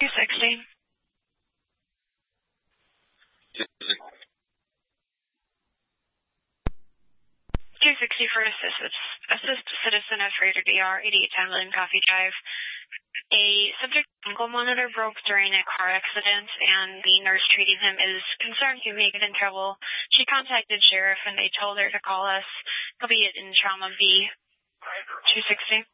260. 260 for assist citizen of Freighter DR 8810 Lynn Coffee Drive. A subject ankle monitor broke during a car accident, and the nurse treating him is concerned he may get in trouble. She contacted sheriff, and they told her to call us. He'll be in Trauma B. 260.